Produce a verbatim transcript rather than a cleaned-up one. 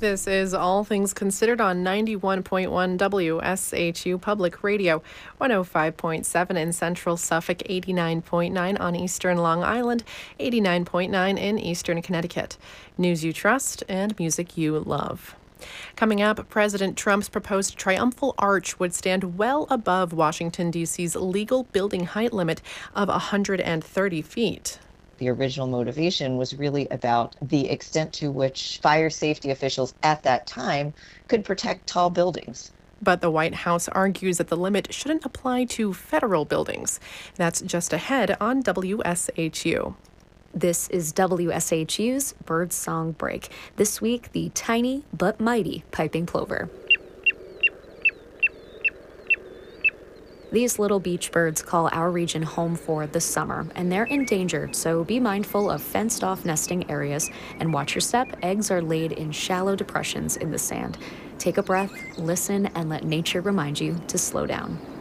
This is All Things Considered on ninety-one point one W S H U Public Radio, one oh five point seven in Central Suffolk, eighty-nine point nine on Eastern Long Island, eighty-nine point nine in Eastern Connecticut. News you trust and music you love. Coming up, President Trump's proposed triumphal arch would stand well above Washington, D C's legal building height limit of one hundred thirty feet. The original motivation was really about the extent to which fire safety officials at that time could protect tall buildings. But the White House argues that the limit shouldn't apply to federal buildings. That's just ahead on W S H U. This is W S H U's Birdsong Break. This week, the tiny but mighty piping plover. These little beach birds call our region home for the summer, and they're endangered, so be mindful of fenced-off nesting areas and watch your step. Eggs are laid in shallow depressions in the sand. Take a breath, listen, and let nature remind you to slow down.